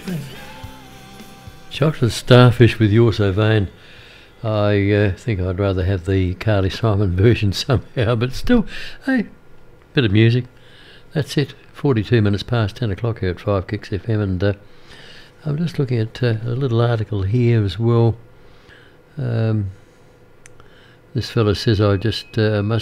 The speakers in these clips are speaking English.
Chocolate starfish with You're So Vain. I think I'd rather have the Carly Simon version somehow, but still, hey, bit of music. That's it. 42 minutes past 10 o'clock here at 5 Kicks FM, and I'm just looking at a little article here as well. This fellow says I just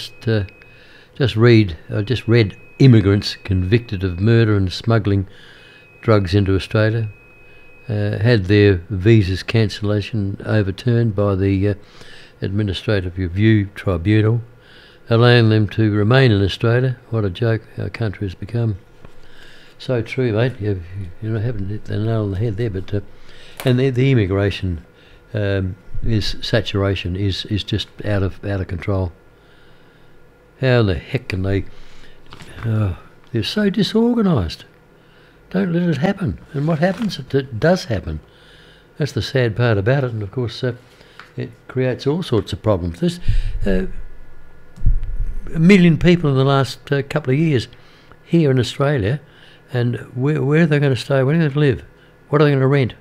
read immigrants convicted of murder and smuggling drugs into Australia had their visas cancellation overturned by the Administrative Review Tribunal, allowing them to remain in Australia. What a joke our country has become. So true, mate. You haven't hit the nail on the head there. But and the immigration saturation is just out of control. How the heck can they? They're so disorganised. Don't let it happen. And what happens? It does happen. That's the sad part about it. And of course, it creates all sorts of problems. There's 1 million people in the last couple of years here in Australia, and where are they going to stay? Where are they going to live? What are they going to rent?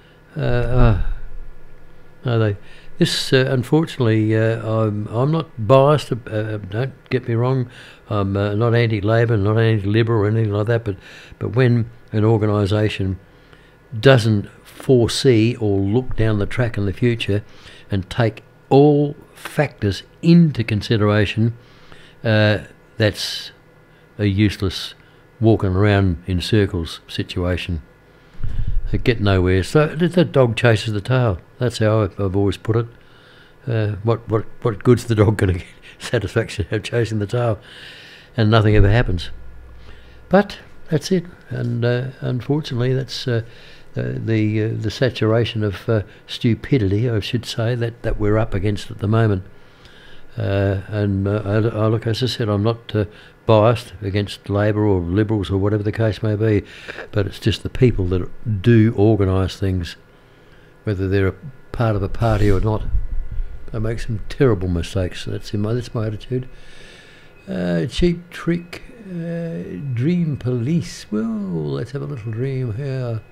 This, unfortunately, I'm not biased. Don't get me wrong. I'm not anti-Labor, not anti-Liberal or anything like that. But when an organisation doesn't foresee or look down the track in the future and take all factors into consideration, that's a useless walking around in circles situation. They get nowhere. So the dog chases the tail. That's how I've always put it. What good's the dog going to get satisfaction out of chasing the tail? And nothing ever happens. But that's it. And unfortunately, that's the saturation of stupidity, I should say, that we're up against at the moment. Look, as I said, I'm not biased against Labor or Liberals or whatever the case may be, but it's just the people that do organise things, whether they're a part of a party or not. They make some terrible mistakes. That's my attitude. Cheap Trick, Dream Police. Well, let's have a little dream here.